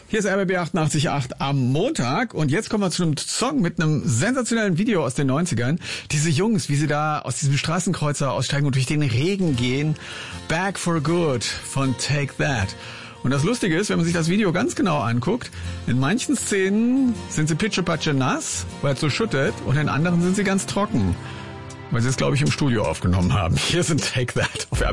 Hier ist RBB 88.8 am Montag und jetzt kommen wir zu einem Song mit einem sensationellen Video aus den 90ern. Diese Jungs, wie sie da aus diesem Straßenkreuzer aussteigen und durch den Regen gehen. Back for Good von Take That. Und das Lustige ist, wenn man sich das Video ganz genau anguckt, in manchen Szenen sind sie pitschepatsche nass, weil es so schüttet, und in anderen sind sie ganz trocken, weil sie es, glaube ich, im Studio aufgenommen haben. Hier sind Take That auf RBB.